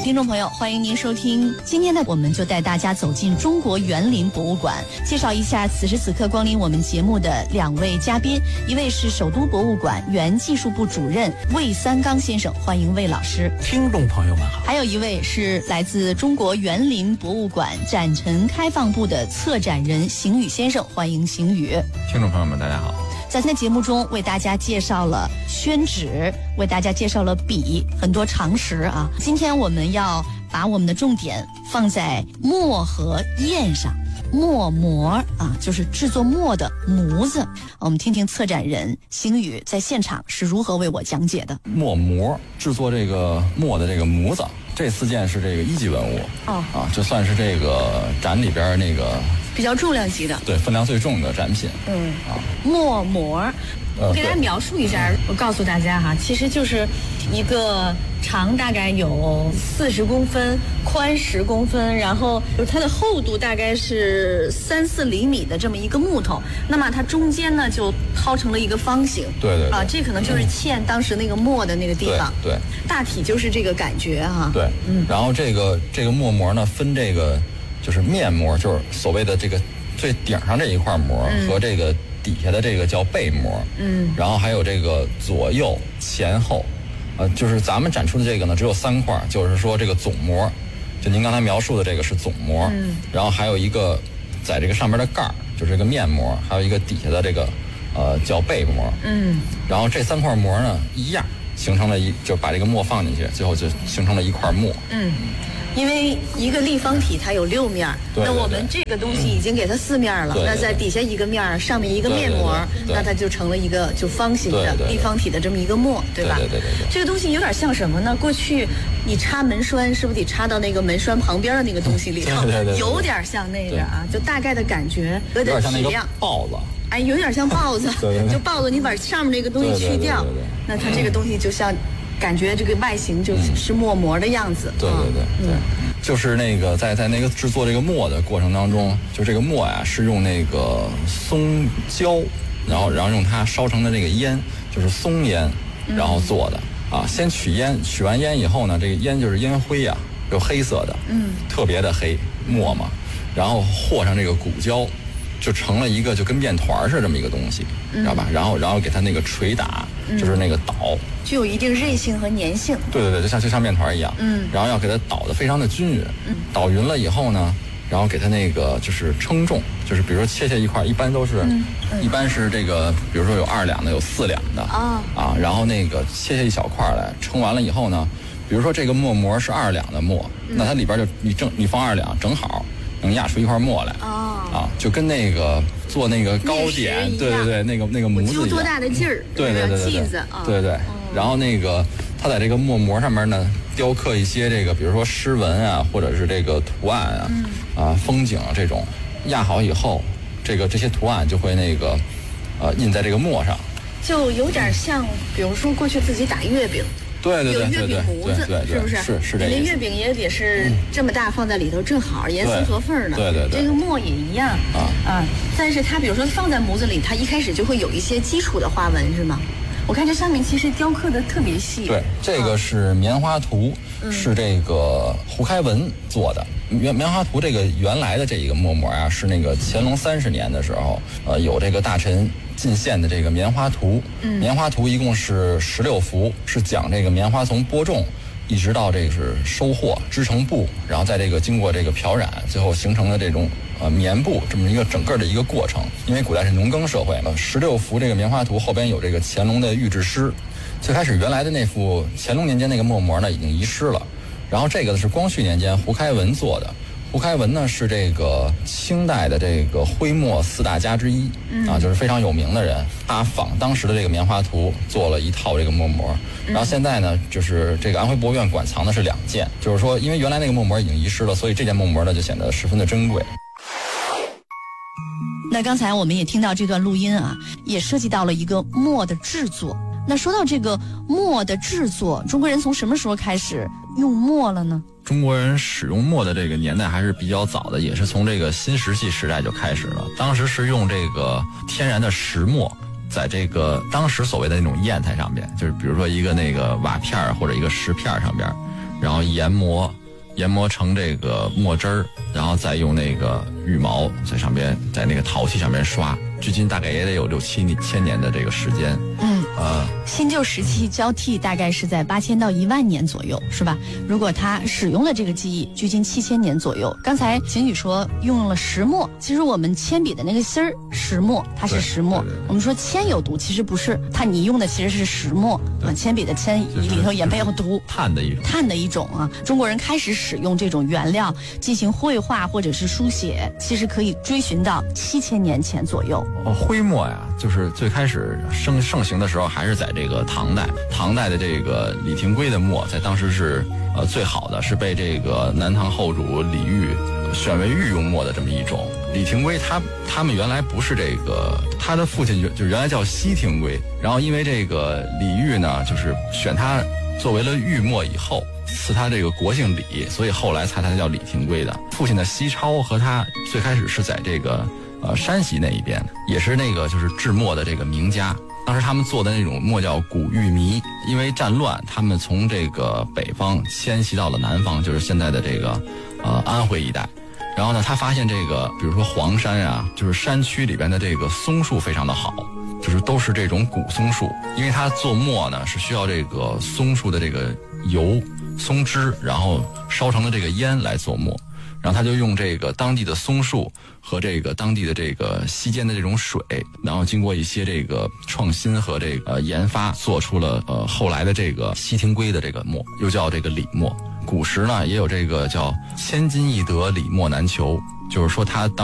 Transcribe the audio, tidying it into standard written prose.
听众朋友，欢迎您收听。今天呢，我们就带大家走进中国园林博物馆，介绍一下此时此刻光临我们节目的两位嘉宾，一位是首都博物馆原技术部主任魏三刚先生，欢迎魏老师。 听众朋友们好。 还有一位是来自中国园林博物馆展陈开放部的策展人邢宇先生，欢迎邢宇。 听众朋友们大家好。 在今天节目中为大家介绍了宣纸，为大家介绍了笔，很多常识啊。今天我们要把我们的重点放在墨和砚上。墨模啊，就是制作墨的模子。我们听听策展人邢宇在现场是如何为我讲解的。 墨模制作这个墨的这个模子，这4件是这个1级文物这算是这个展里边那个比较重量级的， 对，分量最重的展品。 墨模。我给大家描述一下，我告诉大家哈，其实就是一个长大概有40公分，宽10公分，然后它的厚度大概是3-4厘米的这么一个木头，那么它中间呢就掏成了一个方形。 对这可能就是嵌当时那个墨的那个地方。 对， 大体就是这个感觉哈。 对，然后这个墨模呢分这个就是面膜，就是所谓的这个最顶上这一块膜和这个底下的这个叫背膜，然后还有这个左右前后，就是咱们展出的这个呢只有3块，就是说这个总膜，就您刚才描述的这个是总膜，然后还有一个在这个上面的盖儿，就是这个面膜，还有一个底下的这个叫背膜，然后这3块膜呢一样形成了就把这个墨放进去，最后就形成了一块墨。因为一个立方体它有6面，那我们这个东西已经给它4面了，那在底下一个面，上面一个面膜，那它就成了一个就方形的立方体的这么一个墨，对吧？对。这个东西有点像什么呢？过去你插门栓是不是得插到那个门栓旁边的那个东西里头？有点像那个啊，就大概的感觉，有点体量。 豹子。 有点像豹子，就豹子，你把上面那个东西去掉，那它这个东西就像。感觉这个外形就是墨模的样子。对， 就是那个在那个制作这个墨的过程当中，就这个墨呀是用那个松胶，然后用它烧成的这个烟，就是松烟，然后做的先取烟，取完烟以后呢，这个烟就是烟灰呀，有黑色的，特别的黑墨嘛，然后和上这个骨胶，就成了一个就跟面团似的这么一个东西，知道吧？然后给它那个捶打，就是那个捣， 具有一定韧性和粘性。 对，就像面团一样。然后要给它捣得非常的均匀。捣匀了以后呢，然后给它那个就是称重，就是比如说切下一块，一般都是，一般是这个，比如说有2两的，有4两的然后那个切下一小块来，称完了以后呢，比如说这个墨膜是2两的墨，那它里边就你放2两，正好能压出一块墨来。就跟那个做那个糕点，对，那个模子一样。 多大的劲儿？ 对， 剂子啊。 对。然后那个它在这个墨膜上面呢，雕刻一些这个，比如说诗文啊，或者是这个图案风景这种，压好以后，这些图案就会那个印在这个墨上， 就有点像，比如说过去自己打月饼。 对， 有月饼模子，是不是？ 是这个。 那月饼也得是这么大放在里头，正好严丝合缝的。 对。 这个墨也一样但是它比如说放在模子里，它一开始就会有一些基础的花纹，是吗？我看这上面其实雕刻的特别细。 对，这个是棉花图，是这个胡开文做的。棉花图这个原来的这一个墨膜是那个乾隆30年的时候，有这个大臣进献的这个棉花图。棉花图一共是16幅，是讲这个棉花从播种一直到这个是收获织成布，然后在这个经过这个漂染，最后形成的这种棉布这么一个整个的一个过程。因为古代是农耕社会嘛，16幅这个棉花图后边有这个乾隆的御制诗。最开始原来的那幅乾隆年间那个墨膜呢已经遗失了，然后这个是光绪年间胡开文做的。胡开文呢是这个清代的这个徽墨4大家之一就是非常有名的人。他仿当时的这个棉花图做了一套这个墨膜，然后现在呢就是这个安徽博物院馆藏的是2件，就是说因为原来那个墨膜已经遗失了，所以这件墨膜呢就显得十分的珍贵。 那刚才我们也听到这段录音也涉及到了一个墨的制作。那说到这个墨的制作，中国人从什么时候开始用墨了呢？ 中国人使用墨的这个年代还是比较早的，也是从这个新石器时代就开始了。当时是用这个天然的石墨，在这个当时所谓的那种砚台上边，就是比如说一个那个瓦片或者一个石片上边，然后研磨， 研磨成这个墨汁儿，然后再用那个羽毛在上边，在那个陶器上面刷，距今大概也得有6、7千年的这个时间。 新旧时期交替大概是在8000到1万年左右，是吧？如果它使用了这个技艺，距今7000年左右。刚才景宇说用了石墨，其实我们铅笔的那个芯儿石墨，它是石墨。我们说铅有毒，其实不是，你用的其实是石墨啊，铅笔的铅里头也没有毒， 碳的一种啊。中国人开始使用这种原料进行绘画或者是书写，其实可以追寻到7000年前左右。 徽墨呀，就是最开始盛行的时候，还是在这个唐代的这个李廷圭的墨，在当时是最好的，是被这个南唐后主李煜选为御用墨的这么一种。李廷圭他们原来不是这个，他的父亲就原来叫西廷圭，然后因为这个李煜呢，就是选他作为了御墨以后，赐他这个国姓李，所以后来才叫李廷圭的。父亲的西超和他最开始是在这个山西那一边，也是那个就是制墨的这个名家。当时他们做的那种墨叫古玉糜，因为战乱，他们从这个北方迁徙到了南方，就是现在的这个安徽一带。然后呢，他发现这个，比如说黄山啊，就是山区里边的这个松树非常的好，就是都是这种古松树，因为他做墨呢是需要这个松树的这个油、松枝，然后烧成的这个烟来做墨。然后他就用这个当地的松树和这个当地的这个溪间的这种水，然后经过一些这个创新和这个研发，做出了后来的这个西廷圭的这个墨，又叫这个李墨。古时呢也有这个叫千金易得，李墨难求，就是说他